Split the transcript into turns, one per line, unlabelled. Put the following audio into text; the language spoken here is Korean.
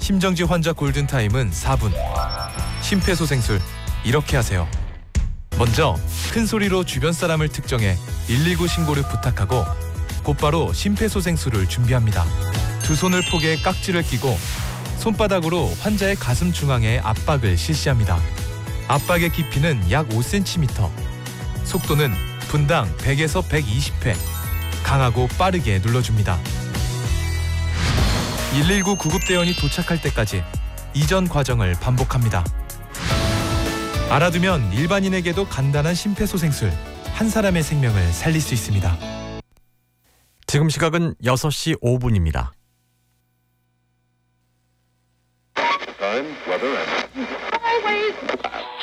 심정지 환자 골든타임은 4분. 심폐소생술 이렇게 하세요. 먼저 큰 소리로 주변 사람을 특정해 119 신고를 부탁하고 곧바로 심폐소생술을 준비합니다. 두 손을 포개 깍지를 끼고 손바닥으로 환자의 가슴 중앙에 압박을 실시합니다. 압박의 깊이는 약 5cm. 속도는 분당 100에서 120회. 강하고 빠르게 눌러줍니다. 119 구급대원이 도착할 때까지 이전 과정을 반복합니다. 알아두면 일반인에게도 간단한 심폐소생술, 한 사람의 생명을 살릴 수 있습니다.
지금 시각은 6시 5분입니다.
Time, weather, and...